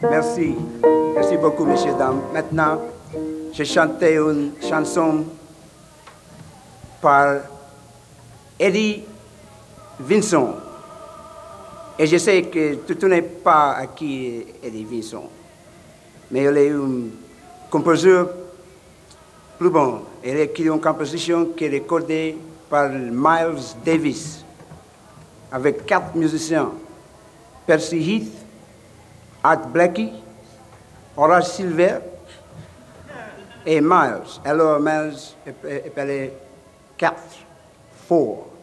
Merci. Merci beaucoup, messieurs, dames. Maintenant, je chantais une chanson par Eddie Vincent. Et je sais que tu n'es pas à qui Eddie Vincent, mais il est un compositeur plus bon. Il a écrit une composition qui est recordée par Miles Davis avec 4 musiciens. Percy Heath, Art Blakey, Horace Silver et Miles. Alors Miles appelé 4, 4.